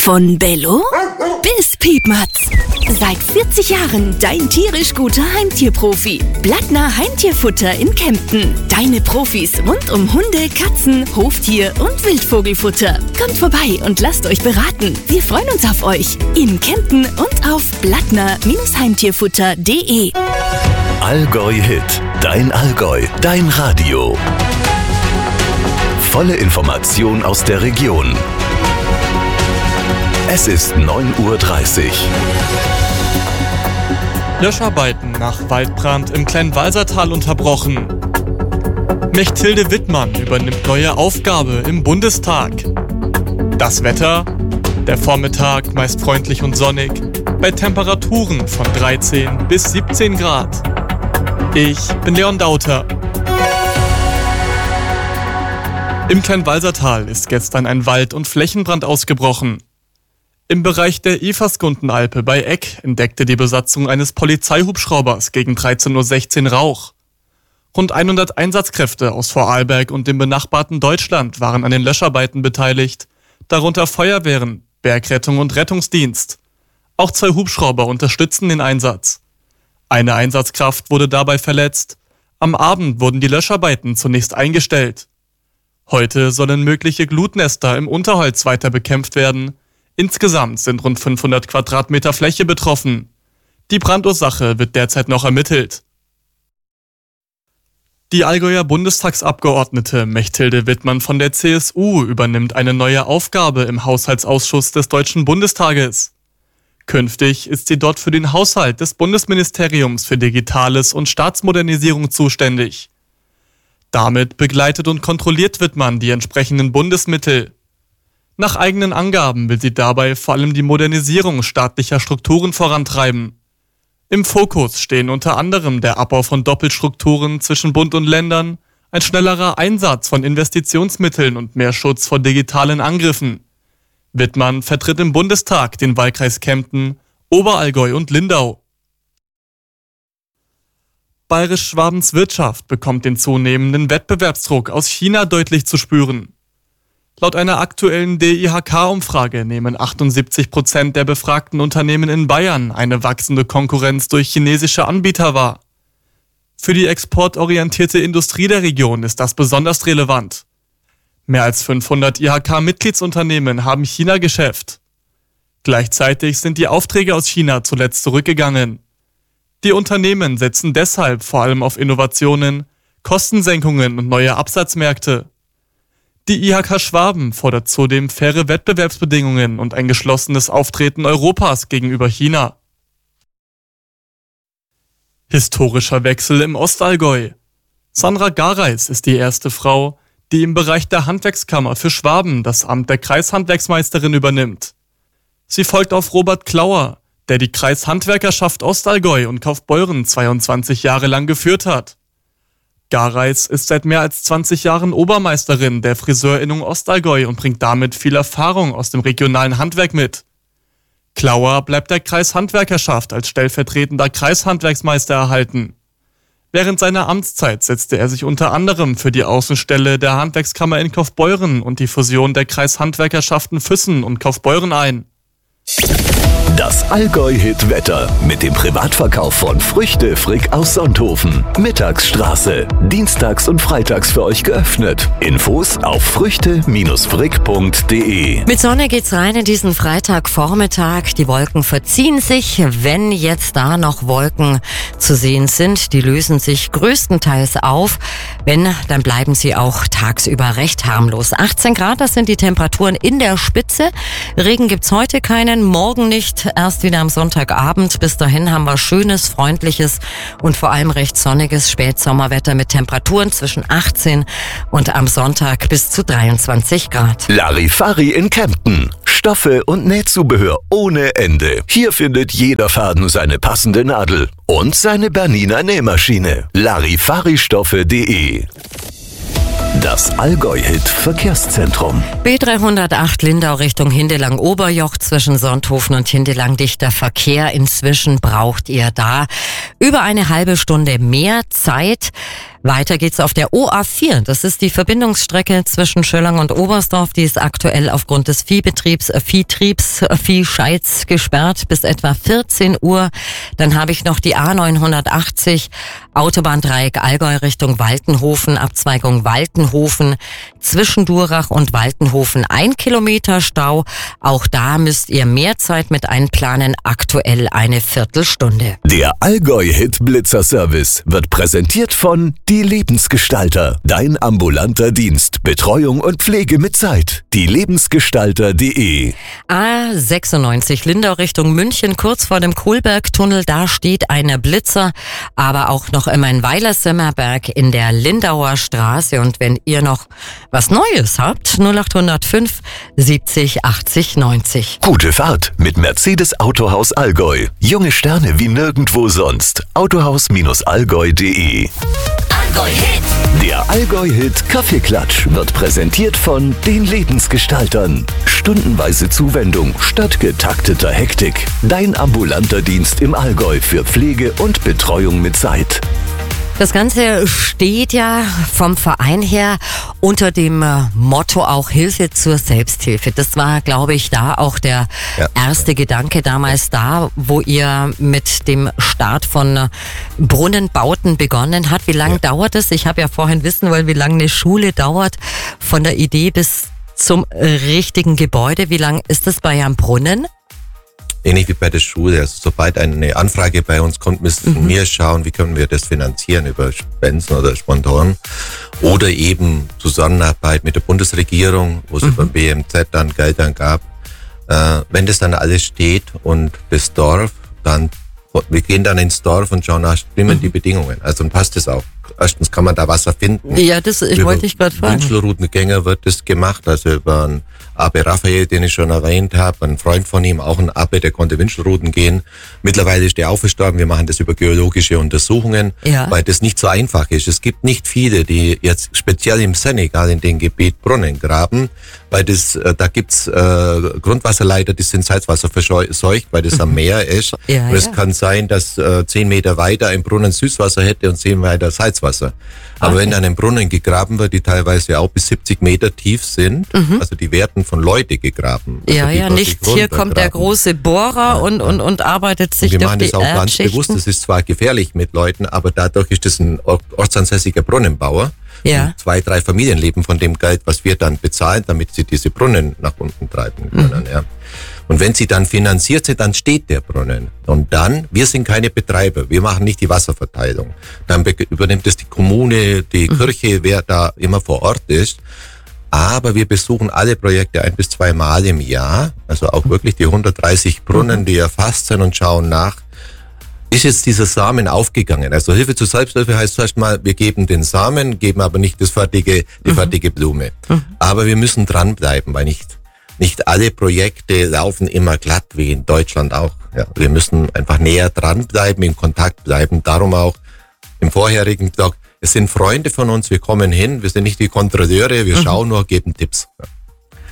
Von Bello bis Piepmatz. Seit 40 Jahren dein tierisch guter Heimtierprofi. Blattner Heimtierfutter in Kempten. Deine Profis rund um Hunde, Katzen, Hoftier und Wildvogelfutter. Kommt vorbei und lasst euch beraten. Wir freuen uns auf euch. In Kempten und auf blattner-heimtierfutter.de. Allgäu Hit. Dein Allgäu. Dein Radio. Volle Information aus der Region. Es ist 9:30 Uhr. Löscharbeiten nach Waldbrand im Kleinwalsertal unterbrochen. Mechthilde Wittmann übernimmt neue Aufgabe im Bundestag. Das Wetter? Der Vormittag meist freundlich und sonnig, bei Temperaturen von 13 bis 17 Grad. Ich bin Leon Dauter. Im Kleinwalsertal ist gestern ein Wald- und Flächenbrand ausgebrochen. Im Bereich der Eversgundenalpe bei Eck entdeckte die Besatzung eines Polizeihubschraubers gegen 13:16 Uhr Rauch. Rund 100 Einsatzkräfte aus Vorarlberg und dem benachbarten Deutschland waren an den Löscharbeiten beteiligt, darunter Feuerwehren, Bergrettung und Rettungsdienst. Auch 2 Hubschrauber unterstützten den Einsatz. Eine Einsatzkraft wurde dabei verletzt. Am Abend wurden die Löscharbeiten zunächst eingestellt. Heute sollen mögliche Glutnester im Unterholz weiter bekämpft werden. Insgesamt sind rund 500 Quadratmeter Fläche betroffen. Die Brandursache wird derzeit noch ermittelt. Die Allgäuer Bundestagsabgeordnete Mechthilde Wittmann von der CSU übernimmt eine neue Aufgabe im Haushaltsausschuss des Deutschen Bundestages. Künftig ist sie dort für den Haushalt des Bundesministeriums für Digitales und Staatsmodernisierung zuständig. Damit begleitet und kontrolliert Wittmann die entsprechenden Bundesmittel. Nach eigenen Angaben will sie dabei vor allem die Modernisierung staatlicher Strukturen vorantreiben. Im Fokus stehen unter anderem der Abbau von Doppelstrukturen zwischen Bund und Ländern, ein schnellerer Einsatz von Investitionsmitteln und mehr Schutz vor digitalen Angriffen. Wittmann vertritt im Bundestag den Wahlkreis Kempten, Oberallgäu und Lindau. Bayerisch-Schwabens Wirtschaft bekommt den zunehmenden Wettbewerbsdruck aus China deutlich zu spüren. Laut einer aktuellen DIHK-Umfrage nehmen 78% der befragten Unternehmen in Bayern eine wachsende Konkurrenz durch chinesische Anbieter wahr. Für die exportorientierte Industrie der Region ist das besonders relevant. Mehr als 500 IHK-Mitgliedsunternehmen haben China-Geschäft. Gleichzeitig sind die Aufträge aus China zuletzt zurückgegangen. Die Unternehmen setzen deshalb vor allem auf Innovationen, Kostensenkungen und neue Absatzmärkte. Die IHK Schwaben fordert zudem faire Wettbewerbsbedingungen und ein geschlossenes Auftreten Europas gegenüber China. Historischer Wechsel im Ostallgäu. Sandra Gareis ist die erste Frau, die im Bereich der Handwerkskammer für Schwaben das Amt der Kreishandwerksmeisterin übernimmt. Sie folgt auf Robert Klauer, der die Kreishandwerkerschaft Ostallgäu und Kaufbeuren 22 Jahre lang geführt hat. Gareis ist seit mehr als 20 Jahren Obermeisterin der Friseurinnung Ostallgäu und bringt damit viel Erfahrung aus dem regionalen Handwerk mit. Klauer bleibt der Kreishandwerkerschaft als stellvertretender Kreishandwerksmeister erhalten. Während seiner Amtszeit setzte er sich unter anderem für die Außenstelle der Handwerkskammer in Kaufbeuren und die Fusion der Kreishandwerkerschaften Füssen und Kaufbeuren ein. Das Allgäu-Hit-Wetter mit dem Privatverkauf von Früchte Frick aus Sonthofen. Mittagsstraße. Dienstags und freitags für euch geöffnet. Infos auf früchte-frick.de. Mit Sonne geht's rein in diesen Freitagvormittag. Die Wolken verziehen sich. Wenn jetzt da noch Wolken zu sehen sind, die lösen sich größtenteils auf. Wenn, dann bleiben sie auch tagsüber recht harmlos. 18 Grad, das sind die Temperaturen in der Spitze. Regen gibt's heute keinen, morgen nicht. Erst wieder am Sonntagabend. Bis dahin haben wir schönes, freundliches und vor allem recht sonniges Spätsommerwetter mit Temperaturen zwischen 18 und am Sonntag bis zu 23 Grad. Larifari in Kempten. Stoffe und Nähzubehör ohne Ende. Hier findet jeder Faden seine passende Nadel und seine Bernina Nähmaschine. Larifaristoffe.de. Das Allgäu-Hit-Verkehrszentrum. B308 Lindau Richtung Hindelang-Oberjoch zwischen Sonthofen und Hindelang dichter Verkehr. Inzwischen braucht ihr da über eine halbe Stunde mehr Zeit. Weiter geht's auf der OA4. Das ist die Verbindungsstrecke zwischen Schöllang und Oberstdorf. Die ist aktuell aufgrund des Viehscheids gesperrt bis etwa 14 Uhr. Dann habe ich noch die A980, Autobahndreieck Allgäu Richtung Waltenhofen, Abzweigung Waltenhofen, zwischen Durach und Waltenhofen 1 Kilometer Stau. Auch da müsst ihr mehr Zeit mit einplanen, aktuell eine Viertelstunde. Der Allgäu-Hit Blitzer Service wird präsentiert von Die Lebensgestalter. Dein ambulanter Dienst, Betreuung und Pflege mit Zeit. dielebensgestalter.de. A96 Lindau Richtung München, kurz vor dem Kohlbergtunnel. Da steht eine Blitzer, aber auch noch immer in Weiler-Semmerberg in der Lindauer Straße. Und wenn ihr noch was Neues habt, 0805 70 80 90. Gute Fahrt mit Mercedes Autohaus Allgäu. Junge Sterne wie nirgendwo sonst. Autohaus-allgäu.de. Allgäu-Hit. Der Allgäu-Hit Kaffeeklatsch wird präsentiert von den Lebensgestaltern. Stundenweise Zuwendung statt getakteter Hektik. Dein ambulanter Dienst im Allgäu für Pflege und Betreuung mit Zeit. Das Ganze steht ja vom Verein her unter dem Motto auch Hilfe zur Selbsthilfe. Das war, glaube ich, da auch der erste Gedanke damals da, wo ihr mit dem Start von Brunnenbauten begonnen habt. Wie lange dauert es? Ich habe ja vorhin wissen wollen, wie lange eine Schule dauert von der Idee bis zum richtigen Gebäude. Wie lang ist das bei einem Brunnen? Ähnlich wie bei der Schule. Also sobald eine Anfrage bei uns kommt, müssen wir schauen, wie können wir das finanzieren über Spenden oder Sponsoren oder eben Zusammenarbeit mit der Bundesregierung, wo es über BMZ dann Geldern gab. Wenn das dann alles steht und das Dorf, dann wir gehen dann ins Dorf und schauen nach, stimmen die Bedingungen. Also dann passt es auch. Erstens kann man da Wasser finden. Ja, das wollte ich gerade fragen. Wünschelroutengänger wird das gemacht, also über einen Abe Raphael, den ich schon erwähnt habe, ein Freund von ihm, auch ein Abe, der konnte Wünschelrouten gehen. Mittlerweile ist der auch verstorben. Wir machen das über geologische Untersuchungen, weil das nicht so einfach ist. Es gibt nicht viele, die jetzt speziell im Senegal in dem Gebiet Brunnen graben, weil das da gibt's Grundwasserleiter, die sind Salzwasser verseucht, weil das am Meer ist. Und es kann sein, dass 10 Meter weiter ein Brunnen Süßwasser hätte und 10 weiter Salzwasser. Aber wenn dann ein Brunnen gegraben wird, die teilweise auch bis 70 Meter tief sind, also die werden von Leuten gegraben. Also nicht hier kommt der große Bohrer und arbeitet sich durch die Erdschichten. Wir machen das auch ganz bewusst, das ist zwar gefährlich mit Leuten, aber dadurch ist das ein ortsansässiger Brunnenbauer. Und 2, 3 Familien leben von dem Geld, was wir dann bezahlen, damit sie diese Brunnen nach unten treiben können. Und wenn sie dann finanziert sind, dann steht der Brunnen. Und dann, wir sind keine Betreiber, wir machen nicht die Wasserverteilung. Dann übernimmt es die Kommune, die Kirche, wer da immer vor Ort ist. Aber wir besuchen alle Projekte 1 bis 2 Mal im Jahr, also auch wirklich die 130 Brunnen, die erfasst sind und schauen nach, ist jetzt dieser Samen aufgegangen? Also Hilfe zur Selbsthilfe heißt zuerst mal, wir geben den Samen, geben aber nicht die fertige Blume. Aber wir müssen dranbleiben, weil nicht alle Projekte laufen immer glatt, wie in Deutschland auch. Ja, wir müssen einfach näher dranbleiben, in Kontakt bleiben. Darum auch im vorherigen Blog, es sind Freunde von uns, wir kommen hin, wir sind nicht die Kontrolleure, wir schauen nur, geben Tipps. Ja.